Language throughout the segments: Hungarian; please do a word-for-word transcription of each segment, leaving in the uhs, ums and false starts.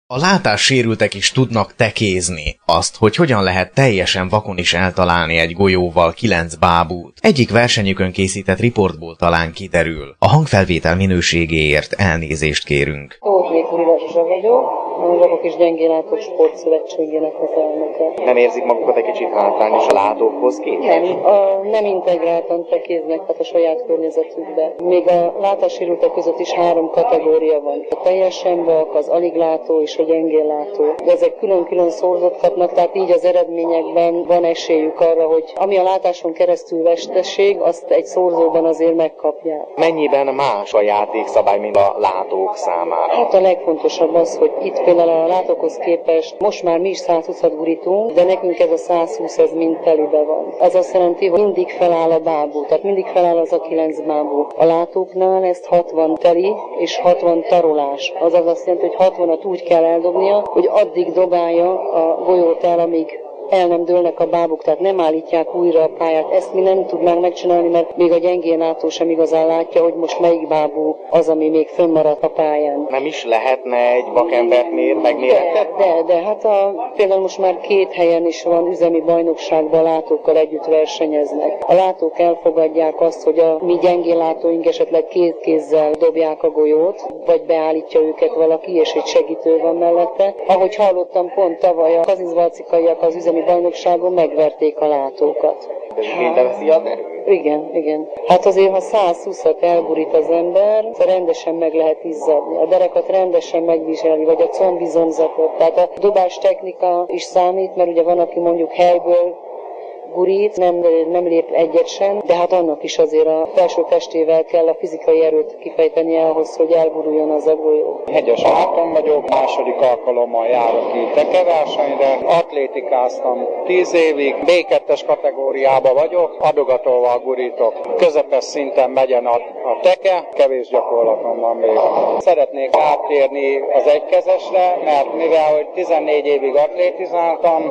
A látássérültek is tudnak tekézni. Azt, hogy hogyan lehet teljesen vakon is eltalálni egy golyóval kilenc bábút, egyik versenyükön készített riportból talán kiderül. A hangfelvétel minőségéért elnézést kérünk. Tóth Zsuzsa vagyok, a Vakok és Gyengénlátók Sportszövetségének az elnöke. Nem érzik magukat egy kicsit hátrányos a látókhoz képest? Nem, a nem integráltan tekéznek, tehát a saját környezetükbe. Még a látássérültek között is három kategória van. A teljesen vak, az aliglátó és a gyengénlátó. Ezek külön-külön szorzót kapnak, tehát így az eredményekben van esélyük arra, hogy ami a látáson keresztül veszteség, azt egy szorzóban azért megkapják. Mennyiben más a játékszabály, mint a látók számára? Hát a legfontosabb az, hogy itt például a látókhoz képest most már mi is százhúszat gurítunk, de nekünk ez a százhúsz ez mind telibe van. Ez azt jelenti, hogy mindig feláll a bábú, tehát mindig feláll az a kilenc bábú. A látóknál ezt hatvan teli és hatvan tarolás. Azaz azt jelenti, hogy hatvanat úgy kell eldobnia, hogy addig dobálja a golyót el, amíg el nem dőlnek a bábuk, tehát nem állítják újra a pályát. Ezt mi nem tudnánk megcsinálni, mert még a gyengénlátó sem igazán látja, hogy most melyik bábú az, ami még fönnmaradt a pályán. Nem is lehetne egy vakembert mér, megmérettetni? De, de, de, hát a, például most már két helyen is van üzemi bajnokságban látókkal együtt versenyeznek. A látók elfogadják azt, hogy a mi gyengénlátóink esetleg két kézzel dobják a golyót, vagy beállítja őket valaki, és egy segítő van mellette. Ahogy hallottam, pont tavaly a kazincbarcikaiak az üzemi bajnokságon megverték a látókat. De hát, veszi az erőt? Igen, igen. Hát azért, ha százhúszat elgurít az ember, rendesen meg lehet izzadni. A derekat rendesen megvizsgálni, vagy a combizomzatot. Tehát a dobás technika is számít, mert ugye van, aki mondjuk helyből gurít, nem, nem lép egyet sem, de hát annak is azért a felső testével kell a fizikai erőt kifejteni ahhoz, hogy elguruljon az a golyó. Hegyes Márton vagyok, második alkalommal járok ki tekeversenyre, atlétikáztam tíz évig, bé kettes kategóriában vagyok, adogatóval gurítok. Közepes szinten megyen a, a teke, kevés gyakorlatom van még. Szeretnék áttérni az egykezesre, mert mivel hogy tizennégy évig atlétizáltam,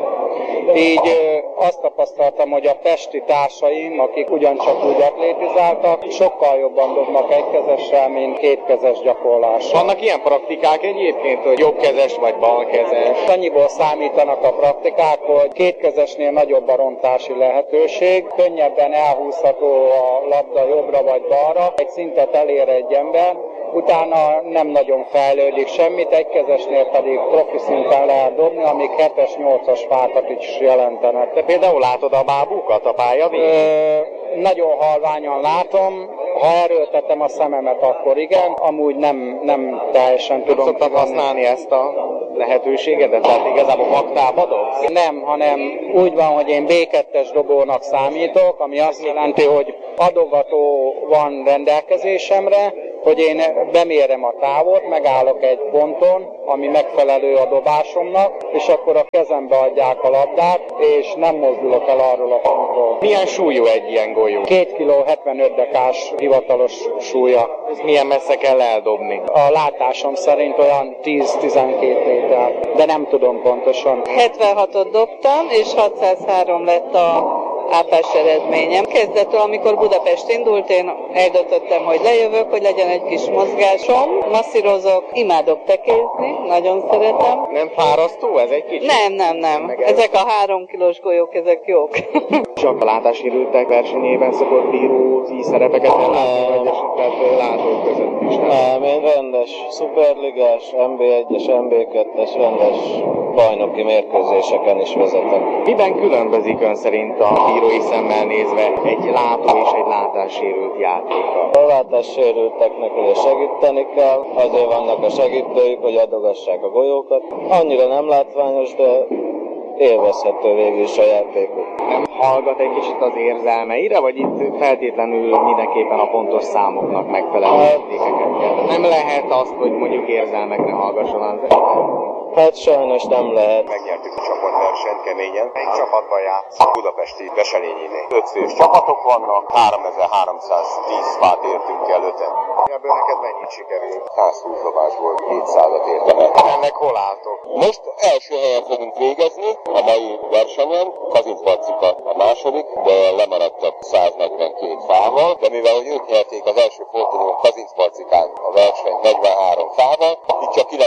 így azt tapasztaltam, hogy a pesti társaim, akik ugyancsak úgy atlétizáltak, sokkal jobban dobnak egykezessel, mint kétkezes gyakorlással. Vannak ilyen praktikák egyébként, hogy jobbkezes vagy balkezes? Annyiból számítanak a praktikák, hogy kétkezesnél nagyobb a rontási lehetőség, könnyebben elhúzható a labda jobbra vagy balra, egy szintet elér egy ember, utána nem nagyon fejlődik semmit, egykezesnél pedig profi szinten lehet dobni, amik hetes, nyolcas fákat is jelentenek. De például látod a bábukat a pálya végén? Nagyon halványan látom, ha erőltetem a szememet, akkor igen, amúgy nem, nem teljesen tudom. Szoktad használni ezt a lehetőségedet, tehát igazából vaktába dobsz? Nem, hanem úgy van, hogy én bé kettes dobónak számítok, ami azt jelenti, hogy adogató van rendelkezésemre, hogy én bemérem a távot, megállok egy ponton, ami megfelelő a dobásomnak, és akkor a kezembe adják a labdát, és nem mozdulok el arról a pontról. Milyen súlyú egy ilyen golyó? két kiló hetvenöt dekás hivatalos súlya. Ez milyen messze kell eldobni? A látásom szerint olyan tíz-tizenkét méter, de nem tudom pontosan. hetvenhatot dobtam, és hatszázhárom lett a ápás eredményem. Kezdettől, amikor Budapest indult, én eldöntöttem, hogy lejövök, hogy legyen egy kis mozgásom, masszírozok, imádok tekézni, nagyon szeretem. Nem fárasztó ez egy kicsit? Nem, nem, nem. Ezek a három kilós golyók, ezek jók. Csak a látássérültek versenyében szokott bírói szerepeket ellátni, vagy esetleg látók között is? Nem, nem én rendes szuperligás, em bé egyes, em bé kettes, rendes bajnoki mérkőzéseken is vezetek. Miben különbözik ön szerint a bírói szemmel nézve egy látó és egy látássérült játéka? A látássérülteknek ugye segíteni kell, azért vannak a segítőik, hogy adogassák a golyókat. Annyira nem látványos, de élvezhető végül is a játékuk. Nem hallgat egy kicsit az érzelmeire, vagy itt feltétlenül mindenképpen a pontos számoknak megfelelő értékeket kell? Nem lehet azt, hogy mondjuk érzelmekre hallgasson az ember? Hát sajnos nem lehet. Megnyertük a csapatversenyt keményen. Egy csapatban játszunk Budapesti Veselényinél. Öt fős csapatok vannak, háromezer-háromszáztíz fát értünk el öten. Ebből neked mennyit sikerült? százhúsz dobásból kétszázat értem el. Ennek hol álltok? Most első helyen fogunk végezni a mai versenyen. Kazincbarcika a második, de lemaradtak száznegyvenkét fával. De mivel hogy ők nyerték az első fordulón Kazincbarcikán a verseny negyvenhárom fával, itt csak kilencvenkilenc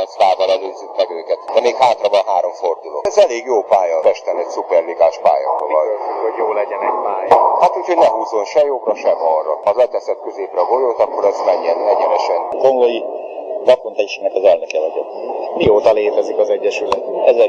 kilenc távval előzzük meg őket, de még hátra van három forduló. Ez elég jó pálya, Pesten egy szuperligás pálya. Hogy jó legyen egy pálya. Hát úgyhogy ne húzzon se jobbra, se balra. Ha leteszed középre a golyót, akkor az menjen egyenesen. Konglói Vakontegységnek az elnöke vagyok. Mióta létezik az Egyesület?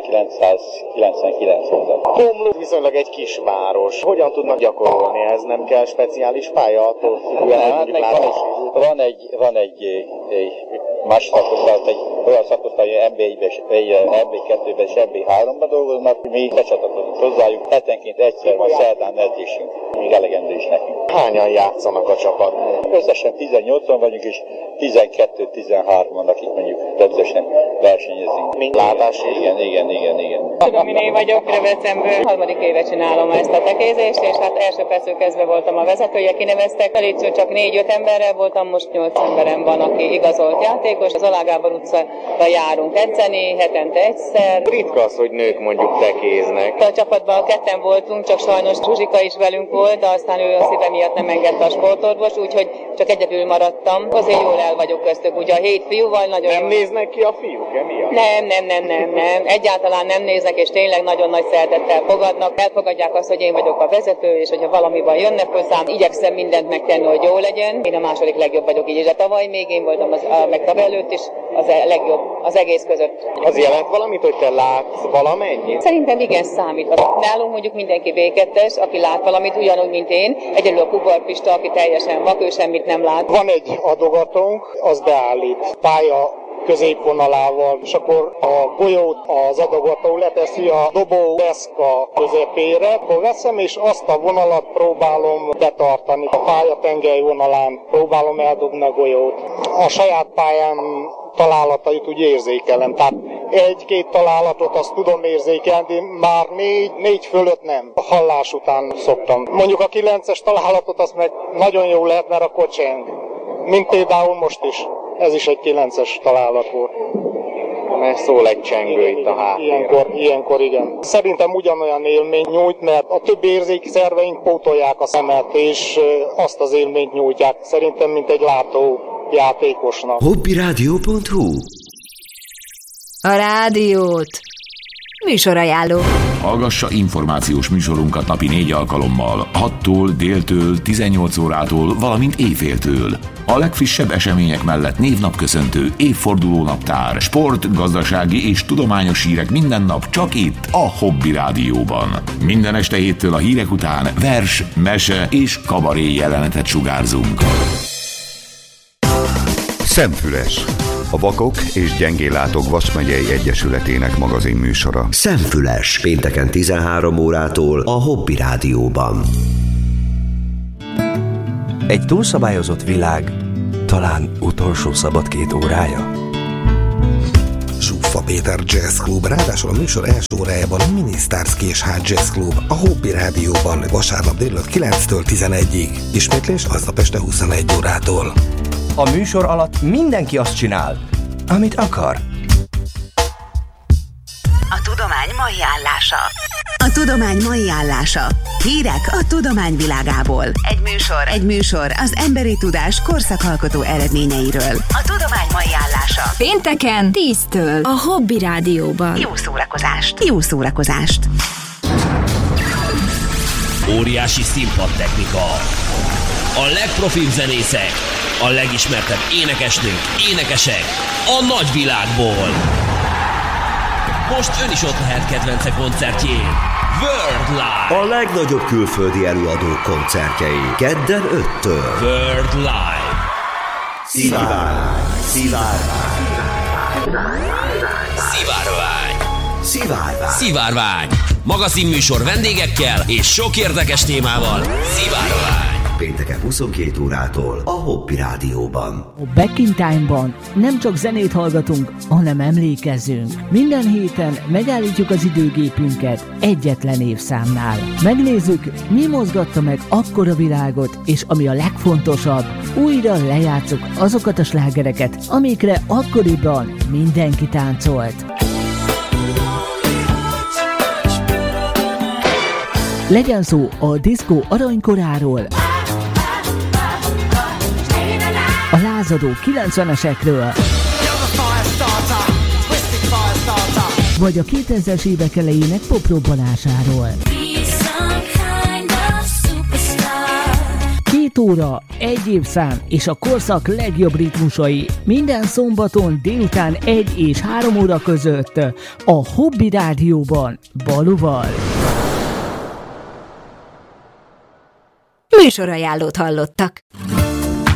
ezerkilencszázkilencvenkilenc óta. Komló viszonylag egy kisváros. Hogyan tudnak gyakorolni? Ez nem kell speciális pálya attól függően, hát hogy van egy, van egy, van egy, egy más szakosztályt, egy olyan szakosztály, hogy em bé egyben, em bé kettőben és em bé háromban dolgoznak. Mi becsatlakozunk hozzájuk. Hetenként egyszer van szerdán edzésünk. Még elegendő is nekünk. Hányan játszanak a csapat? Összesen tizennyolcan vagyunk, és tizenkettő-tizenhárom, akik mondjuk rendszeresen versenyezünk. Mind látási? Igen, igen, igen, igen. Dominé vagyok, Revecemből. Harmadik éve csinálom ezt a tekézést, és hát első perctől kezdve voltam a vezetője, kineveztek. Először csak négy-öt emberrel voltam, most nyolc emberem van, aki igazolt játékos. Az Alá Gábor utcára járunk edzeni, hetente egyszer. Ritka az, hogy nők mondjuk tekéznek. A csapatban ketten voltunk, csak sajnos Zsuzsika is velünk volt, de aztán ő a szíve miatt nem engedte a sportorvos, úgyhogy csak egyedül maradtam. Azért jól el vagyok köztük, ugye a hét fiúval nagyon Nem jól. néznek ki a fiúk emiatt? Nem, nem, nem, nem, nem. Egyáltalán nem néznek, és tényleg nagyon nagy szeretettel fogadnak. Elfogadják azt, hogy én vagyok a vezető, és hogyha valami van, jönnek hozzám. Igyekszem mindent megtenni, hogy jó legyen. Én a második legjobb vagyok így, de tavaly még én voltam, az, a, meg tavaly előtt is az a legjobb az egész között. Az jelent valamit, hogy te látsz valamennyit? Szerintem igen számít. Nálunk mondjuk mindenki bé kettes, aki lát valamit, ugyanúgy, mint én. Egyedül a Kubar Pista, aki teljesen vak, ő semmit nem lát. Van egy adogatónk, az beállít pálya középvonalával, és akkor a golyót az adogató leteszi a dobó deszka közepére, akkor veszem, és azt a vonalat próbálom betartani. A pálya tengely vonalán próbálom eldobni a golyót. A saját pályám találatait úgy érzékelem, tehát egy-két találatot azt tudom érzékelni, de már négy, négy fölött nem. A hallás után szoktam. Mondjuk a kilences találatot azt meg nagyon jó lehet, mert a kocseng. Mint például most is. Ez is egy kilences találat volt. Mert szól egy csengő itt a háttérben. Ilyenkor, ilyenkor igen. Szerintem ugyanolyan élmény nyújt, mert a többi érzékszerveink pótolják a szemet, és azt az élményt nyújtják. Szerintem, mint egy látó játékosnak. hobbyradio pont hu A rádiót. Műsorajánló. Hallgassa információs műsorunkat napi négy alkalommal, hattól, déltől, tizennyolc órától, valamint éjféltől. A legfrissebb események mellett névnapköszöntő, évforduló naptár, sport, gazdasági és tudományos hírek minden nap csak itt a Hobby Rádióban. Minden este héttől a hírek után vers, mese és kabaré jelenetet sugárzunk. Szemfüles. A Vakok és Gyengéllátók Vas megyei Egyesületének magazin műsora. Szemfüles. Pénteken tizenhárom órától a Hobby Rádióban. Egy túlszabályozott világ talán utolsó szabad két órája. Zsuffa Péter Jazz Club, ráadásul a műsor első órájában a Minisztárszki és Hard Jazz Club a Hobby Rádióban vasárnap délután kilenctől tizenegyig. Ismétlés aznap este huszonegy órától. A műsor alatt mindenki azt csinál, amit akar. A tudomány mai állása. A tudomány mai állása. Hírek a tudomány világából. Egy műsor. Egy műsor az emberi tudás korszakalkotó eredményeiről. A tudomány mai állása. Pénteken tíztől a Hobby Rádióban. Jó szórakozást. Jó szórakozást. Óriási színpadtechnika. A legprofibb zenészek. A legismertebb énekesnők, énekesek a nagyvilágból. Most ön is ott lehet kedvence koncertjén. World Live. A legnagyobb külföldi előadók koncertjei. Kedden öttől. World Live. Szivárvány. Szivárvány. Szivárvány. Szivárvány. Szivárvány. Magazinműsor vendégekkel és sok érdekes témával. Szivárvány. Pénteken huszonkét órától a Hobby Rádióban. A Back in Time-ban nem csak zenét hallgatunk, hanem emlékezzünk. Minden héten megállítjuk az időgépünket egyetlen évszámnál. Megnézzük, mi mozgatta meg akkor a világot, és ami a legfontosabb, újra lejátszuk azokat a slágereket, amikre akkoriban mindenki táncolt. Legyen szó a diszkó aranykoráról, a lázadó kilencvenesekről, vagy a kétezres évek elejének poprobbanásáról. Két óra, egy évszám és a korszak legjobb ritmusai minden szombaton délután egy és három óra között a Hobby Rádióban Baluval. Műsorajánlót hallottak.